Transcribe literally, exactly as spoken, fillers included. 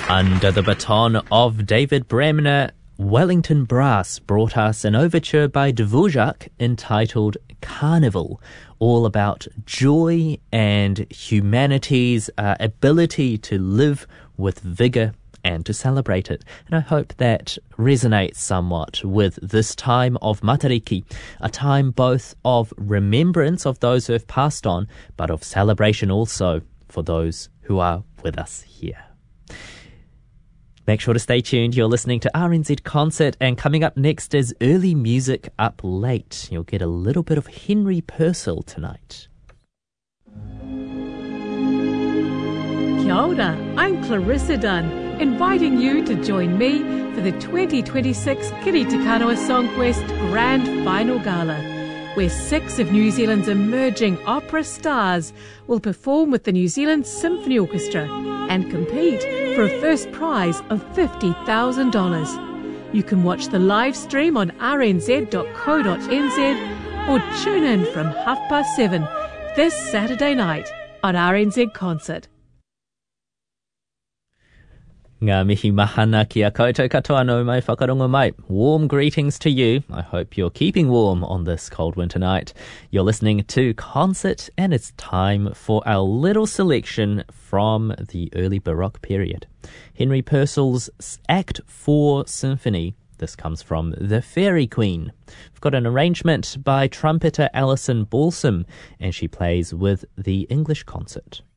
Under the baton of David Bremner, Wellington Brass brought us an overture by Dvorak entitled Carnival, all about joy and humanity's uh, ability to live with vigour and to celebrate it. And I hope that resonates somewhat with this time of Matariki, a time both of remembrance of those who have passed on, but of celebration also for those who are with us here. Make sure to stay tuned. You're listening to R N Z Concert, and coming up next is Early Music Up Late. You'll get a little bit of Henry Purcell tonight. Kia ora, I'm Clarissa Dunn, inviting you to join me for the twenty twenty-six Kiri Te Kanawa Songquest Grand Final Gala, where six of New Zealand's emerging opera stars will perform with the New Zealand Symphony Orchestra and compete for a first prize of fifty thousand dollars. You can watch the live stream on r n z dot co dot n z or tune in from half past seven this Saturday night on R N Z Concert. Ngā mihi mahana ki a koutou katoa no mai whakarongo mai. Warm greetings to you. I hope you're keeping warm on this cold winter night. You're listening to Concert, and it's time for our little selection from the early Baroque period. Henry Purcell's Act four Symphony. This comes from The Fairy Queen. We've got an arrangement by trumpeter Alison Balsam, and she plays with the English Concert.